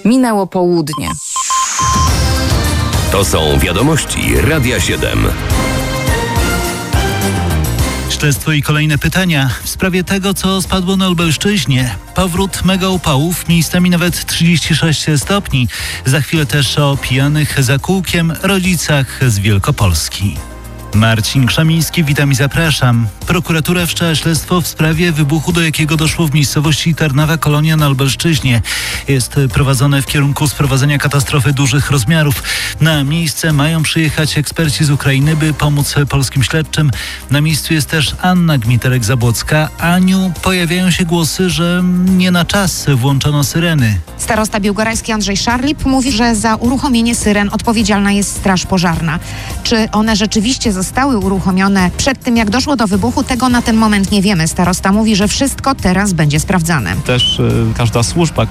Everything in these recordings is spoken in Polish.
Minęło południe. To są wiadomości Radia 7. Śledztwo i kolejne pytania w sprawie tego, co spadło na Lubelszczyźnie. Powrót mega upałów, miejscami nawet 36 stopni. Za chwilę też o pijanych za kółkiem rodzicach z Wielkopolski. Marcin Krzemiński, witam i zapraszam. Prokuratura wszczęła śledztwo w sprawie wybuchu, do jakiego doszło w miejscowości Tarnawa Kolonia na Lubelszczyźnie. Jest prowadzone w kierunku sprowadzenia katastrofy dużych rozmiarów. Na miejsce mają przyjechać eksperci z Ukrainy, by pomóc polskim śledczym. Na miejscu jest też Anna Gmiterek-Zabłocka. Aniu, pojawiają się głosy, że nie na czas włączono syreny. Starosta białgorajski Andrzej Szarlip mówi, że za uruchomienie syren odpowiedzialna jest Straż Pożarna. Czy one rzeczywiście zostały uruchomione przed tym, jak doszło do wybuchu, tego na ten moment nie wiemy. Starosta mówi, że wszystko teraz będzie sprawdzane. Też każda służba,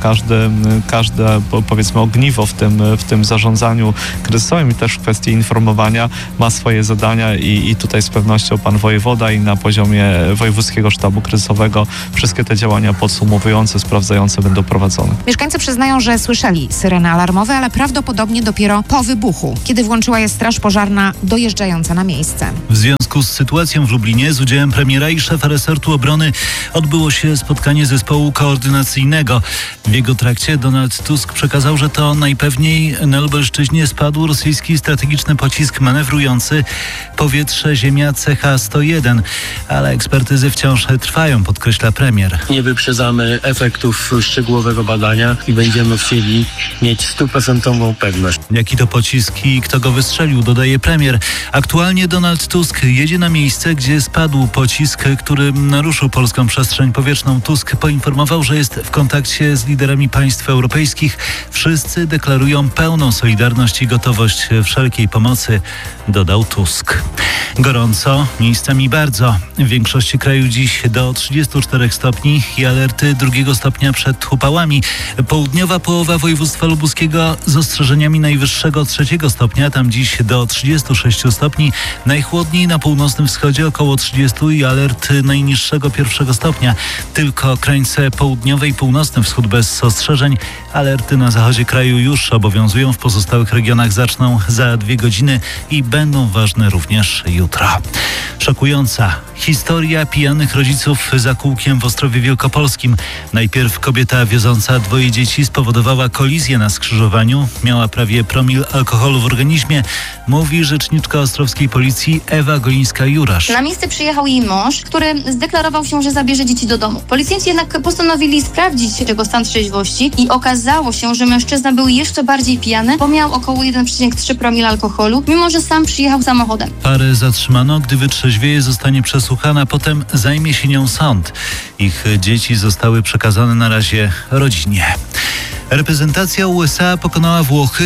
każde powiedzmy ogniwo w tym zarządzaniu kryzysowym i też w kwestii informowania ma swoje zadania i tutaj z pewnością pan wojewoda i na poziomie Wojewódzkiego Sztabu Kryzysowego wszystkie te działania podsumowujące, sprawdzające będą prowadzone. Mieszkańcy przyznają, że słyszeli syreny alarmowe, ale prawdopodobnie dopiero po wybuchu, kiedy włączyła je Straż Pożarna dojeżdżająca na miejsce. W związku z sytuacją w Lublinie z udziałem premiera i szefa resortu obrony odbyło się spotkanie zespołu koordynacyjnego. W jego trakcie Donald Tusk przekazał, że to najpewniej na Lubelszczyźnie spadł rosyjski strategiczny pocisk manewrujący powietrze-ziemia CH-101, ale ekspertyzy wciąż trwają, podkreśla premier. Nie wyprzedzamy efektów szczegółowego badania i będziemy chcieli mieć 100% pewność. Jaki to pocisk i kto go wystrzelił, dodaje premier. Aktualnie Donald Tusk jedzie na miejsce, gdzie spadł pocisk, który naruszył polską przestrzeń powietrzną. Tusk poinformował, że jest w kontakcie z liderami państw europejskich. Wszyscy deklarują pełną solidarność i gotowość wszelkiej pomocy, dodał Tusk. Gorąco, miejscami bardzo. W większości kraju dziś do 34 stopni i alerty 2 stopnia przed upałami. Południowa połowa województwa lubuskiego z ostrzeżeniami najwyższego 3 stopnia, tam dziś do 36 stopni. Najchłodniej na północnym wschodzie około 30 i alert najniższego 1 stopnia. Tylko krańce południowe i północny wschód bez ostrzeżeń. Alerty na zachodzie kraju już obowiązują, w pozostałych regionach zaczną za 2 godziny i będą ważne również jutro. Szokująca historia pijanych rodziców za kółkiem w Ostrowie Wielkopolskim. Najpierw kobieta wioząca 2 dzieci spowodowała kolizję na skrzyżowaniu. Miała prawie promil alkoholu w organizmie, mówi rzeczniczka ostrowskiej policji Ewa Golińska-Jurasz. Na miejsce przyjechał jej mąż, który zdeklarował się, że zabierze dzieci do domu. Policjanci jednak postanowili sprawdzić jego stan trzeźwości i okazało się, że mężczyzna był jeszcze bardziej pijany, bo miał około 1,3 promila alkoholu, mimo że sam przyjechał samochodem. Parę zatrzymano, gdy wytrzeźwieje, zostanie przesłuchana, potem zajmie się nią sąd. Ich dzieci zostały przekazane na razie rodzinie. Reprezentacja USA pokonała Włochy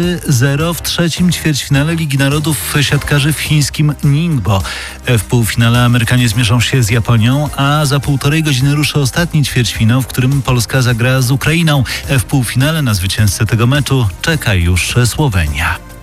3-0 w trzecim ćwierćfinale Ligi Narodów siatkarzy w chińskim Ningbo. W półfinale Amerykanie zmierzą się z Japonią, a za 1,5 godziny ruszy ostatni ćwierćfinał, w którym Polska zagra z Ukrainą. W półfinale na zwycięzcę tego meczu czeka już Słowenia.